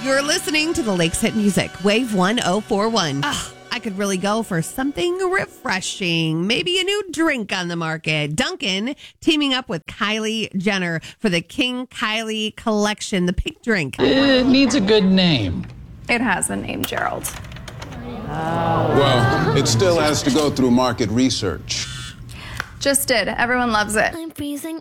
You're listening to the Lakes Hit Music, Wave 1041. I could really go for something refreshing, maybe a new drink on the market. Dunkin' teaming up with Kylie Jenner for the King Kylie Collection, the pink drink. It needs a good name. It has the name Gerald. Well, it still has to go through market research. Just did. Everyone loves it. I'm freezing.